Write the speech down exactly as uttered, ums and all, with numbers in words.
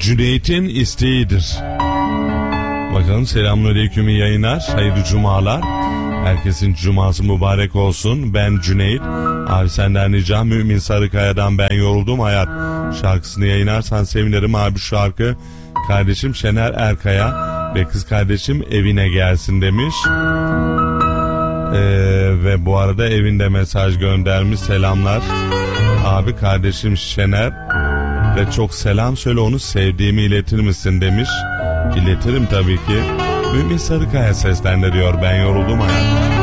Cüneyt'in isteğidir. Bakalım, selamünaleyküm, iyi yayınlar, hayırlı cumalar. Herkesin cuması mübarek olsun. Ben Cüneyt. Abi senden ricam, Mümin Sarıkaya'dan Ben Yoruldum Hayat şarkısını yayınlarsan sevinirim abi. Şarkı kardeşim Şener Erkaya ve kız kardeşim evine gelsin demiş. Ee, ve bu arada evinde mesaj göndermiş, selamlar abi kardeşim Şener ve çok selam söyle, onu sevdiğimi iletir misin demiş. İletirim tabii ki. Mümin Sarıkaya seslendiriyor Ben Yoruldum Hayat.